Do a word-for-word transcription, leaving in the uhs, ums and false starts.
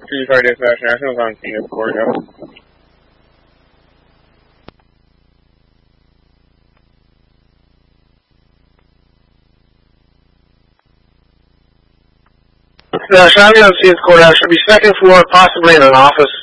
three five dispatch, Nationals on scene at courthouse. The Shabby on scene at courthouse should be second floor, possibly in an office.